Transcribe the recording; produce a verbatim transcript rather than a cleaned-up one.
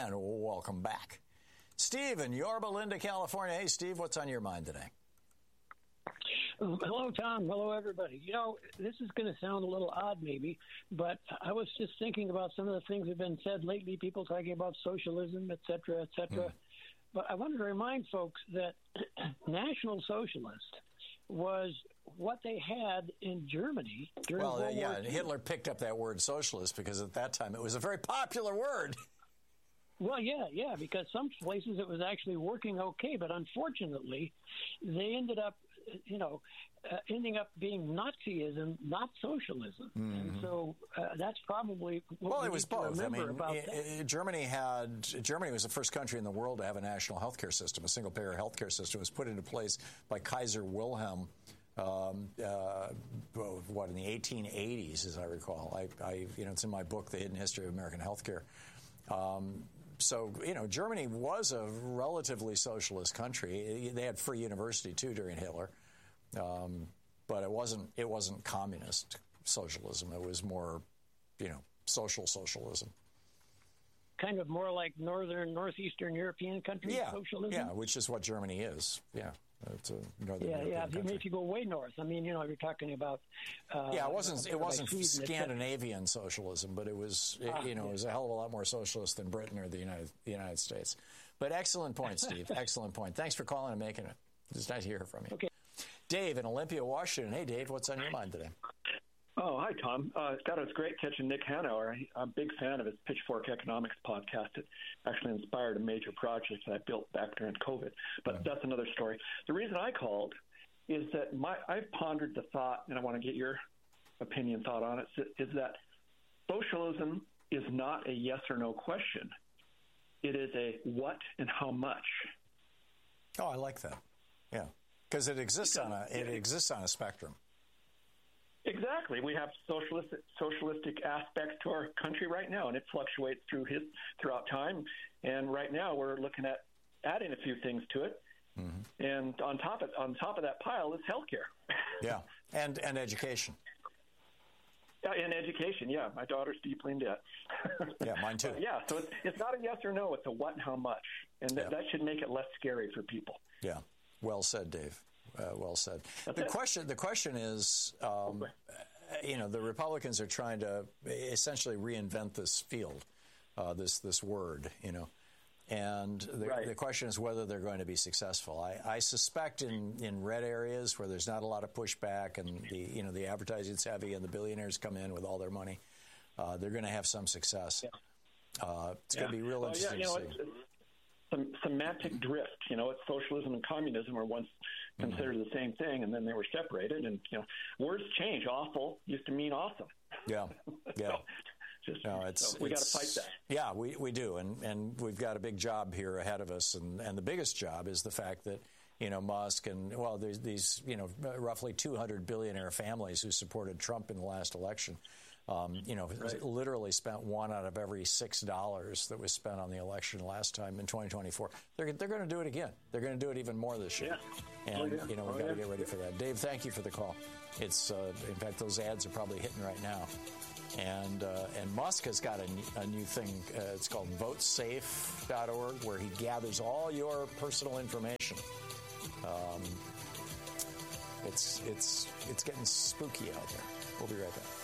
And welcome back. Steve in Yorba Linda, California. Hey, Steve, what's on your mind today? Hello, Tom. Hello, everybody. You know, this is going to sound a little odd maybe, but I was just thinking about some of the things that have been said lately, people talking about socialism, et cetera, et cetera. Mm. But I wanted to remind folks that National Socialist was what they had in Germany during well, World uh, yeah, War Two. Hitler picked up that word socialist because at that time it was a very popular word. Well, yeah, yeah, because some places it was actually working okay, but unfortunately, they ended up, you know, uh, ending up being Nazism, not socialism. Mm-hmm. And so uh, that's probably what well, we it was need to both. I remember mean, about it, that. It, Germany had Germany was the first country in the world to have a national healthcare system. A single-payer healthcare system was put into place by Kaiser Wilhelm. Um, uh, what in the eighteen eighties, as I recall. I, I, you know, it's in my book, The Hidden History of American Healthcare. Um, So, you know, Germany was a relatively socialist country. They had free university, too, during Hitler. Um, but it wasn't it wasn't communist socialism. It was more, you know, social socialism. Kind of more like northern, northeastern European countries yeah, socialism? Yeah, which is what Germany is. Yeah. It's a northern yeah, European yeah. country. If you go way north, I mean, you know, you're talking about. Uh, yeah, it wasn't. It wasn't Sweden, Scandinavian socialism, but it was. It, ah, you know, yeah. it was a hell of a lot more socialist than Britain or the United the United States. But excellent point, Steve. Excellent point. Thanks for calling and making it. It's nice to hear from you. Okay. Dave in Olympia, Washington. Hey, Dave, what's on your mind today? Oh, hi, Tom. Uh, God, it was great catching Nick Hanauer. I'm a big fan of his Pitchfork Economics podcast. It actually inspired a major project that I built back during COVID. But mm-hmm. that's another story. The reason I called is that my I've pondered the thought, and I want to get your opinion, thought on it, is that socialism is not a yes or no question. It is a what and how much. Oh, I like that. Yeah, because it exists because, on a it exists on a spectrum. Exactly. We have socialistic, socialistic aspects to our country right now, and it fluctuates through his, throughout time. And right now we're looking at adding a few things to it. Mm-hmm. And on top of on top of that pile is healthcare. yeah, and and education. Yeah, and education. Yeah, my daughter's deeply in debt. yeah, mine too. But yeah, so it's, it's not a yes or no; it's a what and how much, and th- yeah. that should make it less scary for people. Yeah, well said, Dave. Uh, well said. That's the it. question, the question is, um, okay. you know, the Republicans are trying to essentially reinvent this field, uh, this this word, you know, and the, right. the question is whether they're going to be successful. I, I suspect in, in red areas where there's not a lot of pushback and the you know the advertising's heavy and the billionaires come in with all their money, uh, they're going to have some success. Yeah. Uh, it's yeah. going to be real well, interesting yeah, you know, to see. It's, it's some semantic drift. You know, it's socialism and communism were once considered mm-hmm. the same thing, and then they were separated. And you know, words change. Awful used to mean awesome. Yeah, yeah. so, just, no, it's, so we got to fight that. Yeah, we, we do, and and we've got a big job here ahead of us, and, and the biggest job is the fact that you know Musk and well, there's these you know roughly two hundred billionaire families who supported Trump in the last election. Um, you know, right. literally spent one out of every six dollars that was spent on the election last time in twenty twenty-four. They're they're going to do it again. They're going to do it even more this year. Yeah. And oh, yeah. you know we've oh, got yeah. to get ready for that. Dave, thank you for the call. It's uh, in fact those ads are probably hitting right now. And uh, and Musk has got a, a new thing. Uh, it's called vote safe dot org, where he gathers all your personal information. Um, it's it's it's getting spooky out there. We'll be right back.